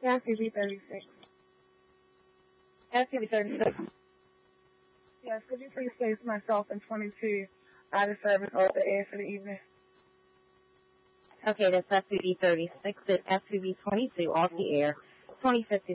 SUV 36. SUV 36. Yes, could you please place myself and 22 out of service off the air for the evening? Okay, that's SUV 36. It's SUV 22 off the air. 2050